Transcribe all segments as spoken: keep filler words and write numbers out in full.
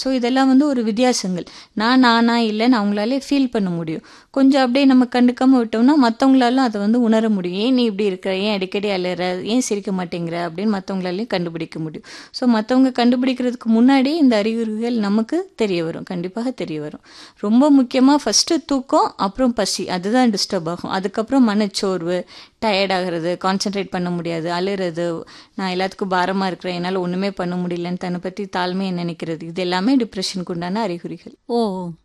So இதெல்லாம் வந்து ஒரு வித்தியாசங்கள். நான் நானா இல்லைன்னு அவங்களாலே ஃபீல் பண்ண முடியும். கொஞ்சம் அப்படியே நம்ம கண்டுக்காமல் விட்டோம்னா மற்றவங்களாலும் அதை வந்து உணர முடியும். ஏன் நீ இப்படி இருக்கிற, ஏன் அடிக்கடி அழுற, ஏன் சிரிக்க மாட்டேங்கிற அப்படின்னு மற்றவங்களாலையும் கண்டுபிடிக்க முடியும். ஸோ மற்றவங்க கண்டுபிடிக்கிறதுக்கு முன்னாடி இந்த அறிகுறிகள் நமக்கு தெரிய வரும், கண்டிப்பாக தெரிய வரும். ரொம்ப முக்கியமாக ஃபஸ்ட்டு தூக்கம், அப்புறம் பசி, அதுதான் டிஸ்டர்ப் ஆகும். அதுக்கப்புறம் மனச்சோர்வு, டயர்ட் ஆகிறது, கான்சென்ட்ரேட் பண்ண முடியாது, அழுறது, நான் எல்லாத்துக்கும் பாரமாக இருக்கிறேன், என்னால் ஒன்றுமே பண்ண முடியலன்னு தன்னை பற்றி தாழ்மையை நினைக்கிறது, இது எல்லாமே டிப்ரெஷனுக்கு உண்டான அறிகுறிகள். ஓ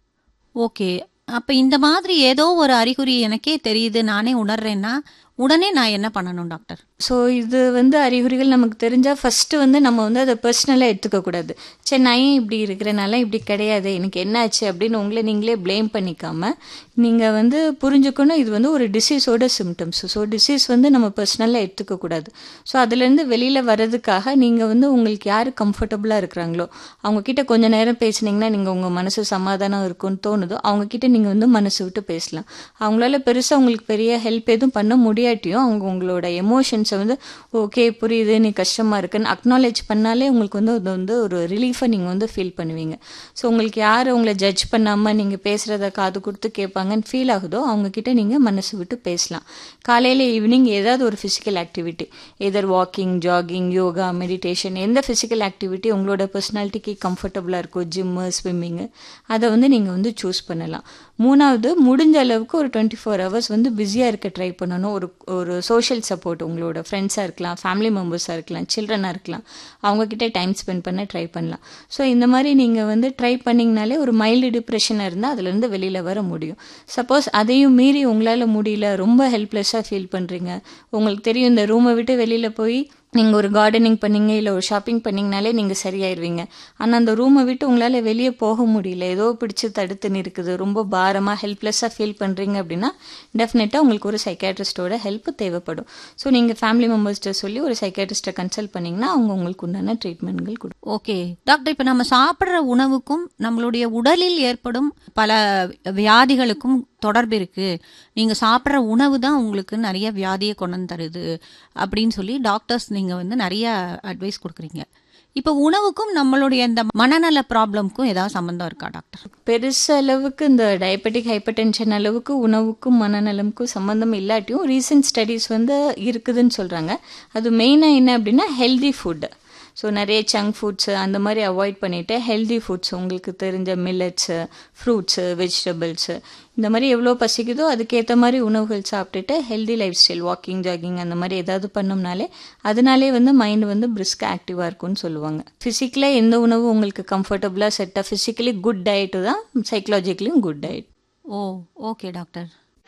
ஓகே. அப்போ இந்த மாதிரி ஏதோ ஒரு அறிகுறி எனக்கே தெரியுது, நானே உணர்றேன்னா உடனே நான் என்ன பண்ணணும் டாக்டர்? ஸோ இது வந்து அறிகுறிகள் நமக்கு தெரிஞ்சால் ஃபஸ்ட்டு வந்து நம்ம வந்து அதை பர்சனலாக எடுத்துக்கக்கூடாது. சரி நான் ஏன் இப்படி இருக்கிறனால இப்படி கிடையாது, எனக்கு என்ன ஆச்சு அப்படின்னு உங்களை நீங்களே ப்ளேம் பண்ணிக்காமல் நீங்கள் வந்து புரிஞ்சுக்கணும் இது வந்து ஒரு டிசீஸோட சிம்டம்ஸ். ஸோ டிசீஸ் வந்து நம்ம பர்சனலாக எடுத்துக்கக்கூடாது. ஸோ அதுலேருந்து வெளியில் வர்றதுக்காக நீங்கள் வந்து உங்களுக்கு யார் கம்ஃபர்டபுளாக இருக்கிறாங்களோ அவங்கக்கிட்ட கொஞ்சம் நேரம் பேசுனீங்கன்னா நீங்கள் உங்கள் மனசு சமாதானம் இருக்குன்னு தோணுதோ அவங்கக்கிட்ட நீங்கள் வந்து மனசு விட்டு பேசலாம். அவங்களால பெருசாக உங்களுக்கு பெரிய ஹெல்ப் எதுவும் பண்ண முடியாட்டியும் அவங்க உங்களோட எமோஷன்ஸ் வந்து ஓகே புரியுது நீ கஷ்டமாக இருக்குன்னு அக்னாலேஜ் பண்ணாலே உங்களுக்கு வந்து அது வந்து ஒரு ரிலீஃபை நீங்கள் வந்து ஃபீல் பண்ணுவீங்க. ஸோ உங்களுக்கு யார் உங்களை ஜட்ஜ் பண்ணாமல் நீங்கள் பேசுகிறத காது கொடுத்து கேட்பாங்கன்னு ஃபீல் ஆகுதோ அவங்கக்கிட்ட நீங்கள் மனசு விட்டு பேசலாம். காலையில் ஈவினிங் ஏதாவது ஒரு ஃபிசிக்கல் ஆக்டிவிட்டி, எதர் வாக்கிங், ஜாகிங், யோகா, மெடிடேஷன், எந்த ஃபிசிக்கல் ஆக்டிவிட்டி உங்களோட பர்சனாலிட்டிக்கு கம்ஃபர்டபுளாக இருக்கோ, ஜிம்மு, ஸ்விம்மிங்கு, அதை வந்து நீங்கள் வந்து சூஸ் பண்ணலாம். மூணாவது முடிஞ்ச அளவுக்கு ஒரு டுவெண்ட்டி ஃபோர் ஹவர்ஸ் வந்து பிஸியாக இருக்க ட்ரை பண்ணணும். ஒரு ஒரு சோஷியல் சப்போர்ட் உங்களோட ஃப்ரெண்ட்ஸாக இருக்கலாம், ஃபேமிலி மெம்பர்ஸாக இருக்கலாம், சில்ட்ரனாக இருக்கலாம், அவங்கக்கிட்ட டைம் ஸ்பெண்ட் பண்ண ட்ரை பண்ணலாம். ஸோ இந்த மாதிரி நீங்கள் வந்து ட்ரை பண்ணிங்கனாலே ஒரு மைல்டு டிப்ரெஷனாக இருந்தால் அதுலேருந்து வெளியில் வர முடியும். சப்போஸ் அதையும் மீறி உங்களால் முடியல, ரொம்ப ஹெல்ப்லெஸ்ஸாக ஃபீல் பண்ணுறீங்க, உங்களுக்கு தெரியும் இந்த ரூமை விட்டு வெளியில் போய் நீங்கள் ஒரு கார்டனிங் பண்ணிங்க இல்லை ஒரு ஷாப்பிங் பண்ணிங்கனாலே நீங்கள் சரியாயிருவீங்க. ஆனால் அந்த ரூமை விட்டு உங்களால் வெளியே போக முடியல, ஏதோ பிடிச்சி தடுத்து நிற்குது, ரொம்ப பாரமாக ஹெல்ப்லெஸ்ஸாக ஃபீல் பண்ணுறீங்க அப்படின்னா டெஃபினட்டாக உங்களுக்கு ஒரு சைக்காட்ரிஸ்ட்டோட ஹெல்ப் தேவைப்படும். ஸோ நீங்கள் ஃபேமிலி மெம்பர்ஸ்கிட்ட சொல்லி ஒரு சைக்காட்ரிஸ்ட்டை கன்சல்ட் பண்ணிங்கன்னா அவங்க உங்களுக்கு உண்டான ட்ரீட்மெண்ட்கள் கொடுக்கும். ஓகே டாக்டர், இப்போ நம்ம சாப்பிட்ற உணவுக்கும் நம்மளுடைய உடலில் ஏற்படும் பல வியாதிகளுக்கும் தொடர்பு இருக்கு, நீங்க சாப்பிட்ற உணவு தான் உங்களுக்கு நிறைய வியாதியை கொண்டு தருது அப்படின்னு சொல்லி டாக்டர்ஸ் நீங்க வந்து நிறைய அட்வைஸ் கொடுக்குறீங்க. இப்போ உணவுக்கும் நம்மளுடைய இந்த மனநல ப்ராப்ளம்க்கும் ஏதாவது சம்மந்தம் இருக்கா டாக்டர்? பெருசு அளவுக்கு இந்த டயபெட்டிக் ஹைப்பர் டென்ஷன் அளவுக்கு உணவுக்கும் மனநலமுக்கும் சம்மந்தம் இல்லாட்டியும் ரீசன்ட் ஸ்டடீஸ் வந்து இருக்குதுன்னு சொல்கிறாங்க. அது மெயினாக என்ன அப்படின்னா ஹெல்தி ஃபுட்டு. ஸோ நிறைய சங்க் ஃபுட்ஸு அந்த மாதிரி அவாய்ட் பண்ணிவிட்டு ஹெல்தி ஃபுட்ஸ் உங்களுக்கு தெரிஞ்ச மில்லட்ஸு, ஃப்ரூட்ஸு, வெஜிடபிள்ஸு, இந்த மாதிரி எவ்வளோ பசிக்குதோ அதுக்கேற்ற மாதிரி உணவுகள் சாப்பிட்டுட்டு healthy life style, walking, jogging அந்த மாதிரி ஏதாவது பண்ணோம்னாலே அதனாலே வந்து மைண்டு வந்து பிரிஸ்காக ஆக்டிவாக இருக்கும்னு சொல்லுவாங்க. ஃபிசிக்கலாக எந்த உணவு உங்களுக்கு கம்ஃபர்டபுளாக செட்டாக, ஃபிசிக்கலி குட் டயட்டு தான் சைக்கலாஜிக்கலியும் குட் டயட். ஓ ஓகே டாக்டர்.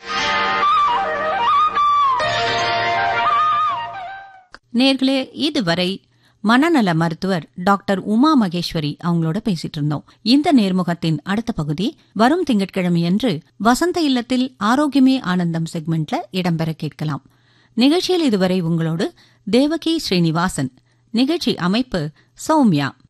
நேர்களே, இதுவரை மனநல மருத்துவர் டாக்டர் உமா மகேஸ்வரி அவங்களோட பேசிட்டு இருந்தோம். இந்த நேர்முகத்தின் அடுத்த பகுதி வரும் திங்கட்கிழமையன்று வசந்த இல்லத்தில் ஆரோக்கியமே ஆனந்தம் செக்மெண்ட்ல இடம்பெற கேட்கலாம். நிகழ்ச்சியில் இதுவரை உங்களோடு தேவகி ஸ்ரீனிவாசன். நிகழ்ச்சி அமைப்பு சௌமியா.